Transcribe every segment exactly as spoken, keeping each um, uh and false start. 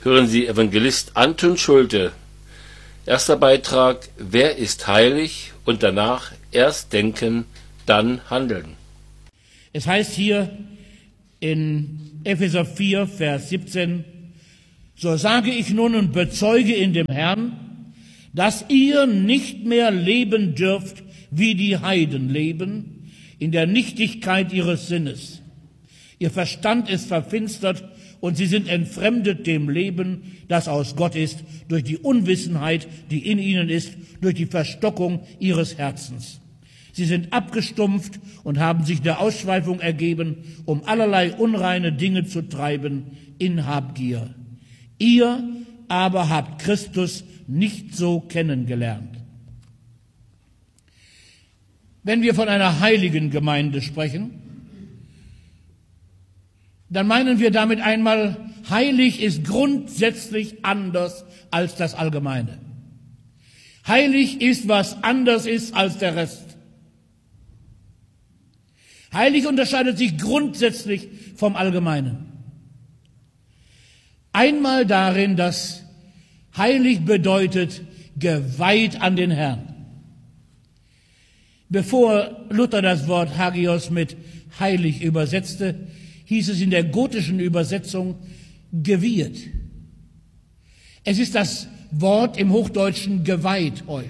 hören Sie Evangelist Anton Schulte. Erster Beitrag: Wer ist heilig? Und danach: erst denken, dann handeln. Es heißt hier in Epheser vier, Vers siebzehn: So sage ich nun und bezeuge in dem Herrn, dass ihr nicht mehr leben dürft, wie die Heiden leben, in der Nichtigkeit ihres Sinnes. Ihr Verstand ist verfinstert und sie sind entfremdet dem Leben, das aus Gott ist, durch die Unwissenheit, die in ihnen ist, durch die Verstockung ihres Herzens. Sie sind abgestumpft und haben sich der Ausschweifung ergeben, um allerlei unreine Dinge zu treiben in Habgier. Ihr aber habt Christus nicht so kennengelernt. Wenn wir von einer heiligen Gemeinde sprechen, dann meinen wir damit einmal, heilig ist grundsätzlich anders als das Allgemeine. Heilig ist, was anders ist als der Rest. Heilig unterscheidet sich grundsätzlich vom Allgemeinen. Einmal darin, dass heilig bedeutet geweiht an den Herrn. Bevor Luther das Wort Hagios mit heilig übersetzte, hieß es in der gotischen Übersetzung geweiht. Es ist das Wort im Hochdeutschen geweiht heute.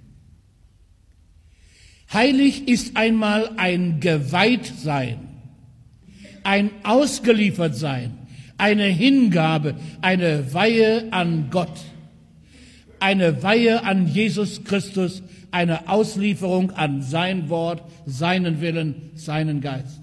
Heilig ist einmal ein Geweihtsein, ein Ausgeliefertsein, eine Hingabe, eine Weihe an Gott, eine Weihe an Jesus Christus, eine Auslieferung an sein Wort, seinen Willen, seinen Geist.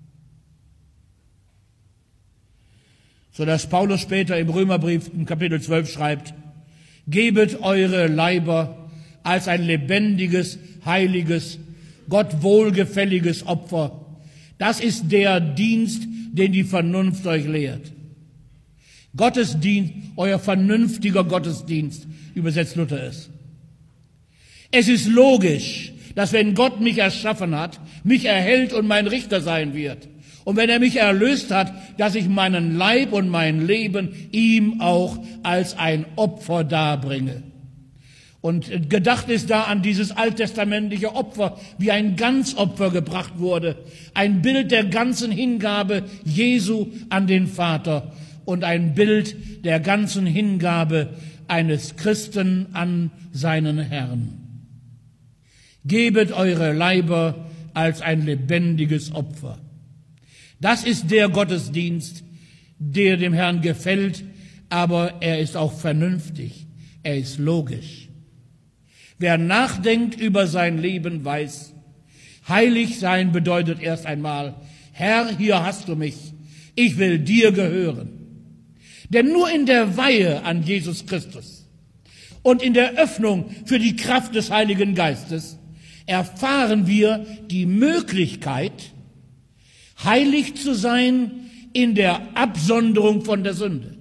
So dass Paulus später im Römerbrief im Kapitel zwölf schreibt: Gebet eure Leiber als ein lebendiges, heiliges, Gott wohlgefälliges Opfer. Das ist der Dienst, den die Vernunft euch lehrt. Gottesdienst, euer vernünftiger Gottesdienst, übersetzt Luther es. Es ist logisch, dass wenn Gott mich erschaffen hat, mich erhält und mein Richter sein wird. Und wenn er mich erlöst hat, dass ich meinen Leib und mein Leben ihm auch als ein Opfer darbringe. Und gedacht ist da an dieses alttestamentliche Opfer, wie ein Ganzopfer gebracht wurde. Ein Bild der ganzen Hingabe Jesu an den Vater und ein Bild der ganzen Hingabe eines Christen an seinen Herrn. Gebet eure Leiber als ein lebendiges Opfer. Das ist der Gottesdienst, der dem Herrn gefällt, aber er ist auch vernünftig, er ist logisch. Wer nachdenkt über sein Leben, weiß, heilig sein bedeutet erst einmal: Herr, hier hast du mich, ich will dir gehören. Denn nur in der Weihe an Jesus Christus und in der Öffnung für die Kraft des Heiligen Geistes erfahren wir die Möglichkeit, heilig zu sein in der Absonderung von der Sünde.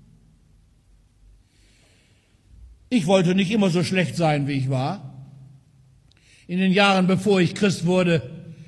Ich wollte nicht immer so schlecht sein, wie ich war. In den Jahren, bevor ich Christ wurde,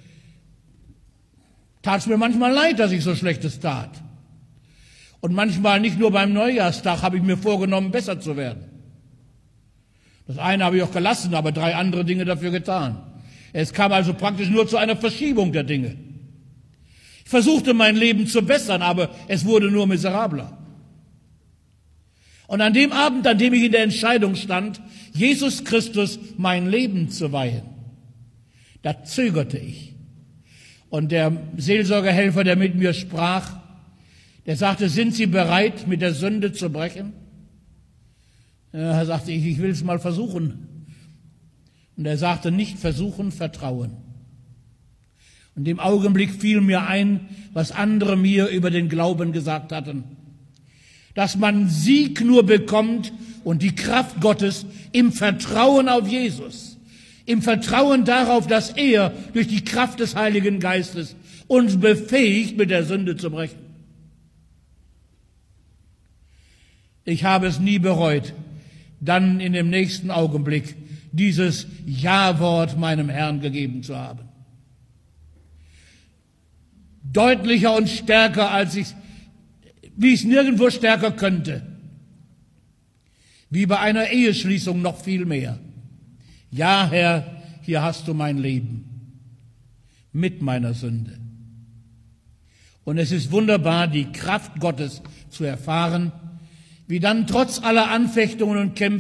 tat es mir manchmal leid, dass ich so Schlechtes tat. Und manchmal, nicht nur beim Neujahrstag, habe ich mir vorgenommen, besser zu werden. Das eine habe ich auch gelassen, aber drei andere Dinge dafür getan. Es kam also praktisch nur zu einer Verschiebung der Dinge. Ich versuchte, mein Leben zu bessern, aber es wurde nur miserabler. Und an dem Abend, an dem ich in der Entscheidung stand, Jesus Christus mein Leben zu weihen, da zögerte ich. Und der Seelsorgerhelfer, der mit mir sprach, der sagte: Sind Sie bereit, mit der Sünde zu brechen? Er sagte ich, ich will es mal versuchen. Und er sagte: Nicht versuchen, vertrauen. Und im Augenblick fiel mir ein, was andere mir über den Glauben gesagt hatten. Dass man Sieg nur bekommt und die Kraft Gottes im Vertrauen auf Jesus, im Vertrauen darauf, dass er durch die Kraft des Heiligen Geistes uns befähigt, mit der Sünde zu brechen. Ich habe es nie bereut, dann in dem nächsten Augenblick dieses Ja-Wort meinem Herrn gegeben zu haben. Deutlicher und stärker, als ich, wie ich es nirgendwo stärker könnte, wie bei einer Eheschließung noch viel mehr. Ja, Herr, hier hast du mein Leben mit meiner Sünde. Und es ist wunderbar, die Kraft Gottes zu erfahren, wie dann trotz aller Anfechtungen und Kämpfe